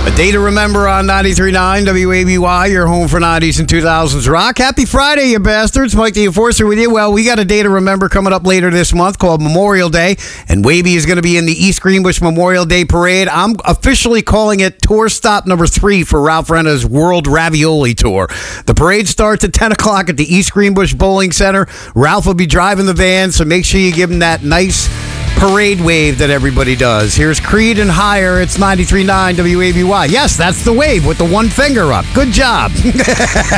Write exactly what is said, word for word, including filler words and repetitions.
A day to remember on ninety-three point nine W A B Y, your home for nineties and two thousands rock. Happy Friday, you bastards. Mike the Enforcer with you. Well, we got a day to remember coming up later this month called Memorial Day, and Wavy is going to be in the East Greenbush Memorial Day Parade. I'm officially calling it tour stop number three for Ralph Renna's World Ravioli Tour. The parade starts at ten o'clock at the East Greenbush Bowling Center. Ralph will be driving the van, so make sure you give him that nice parade wave that everybody does. Here's Creed and Higher. It's ninety-three point nine W A B Y. Yes, that's the wave with the one finger up. Good job.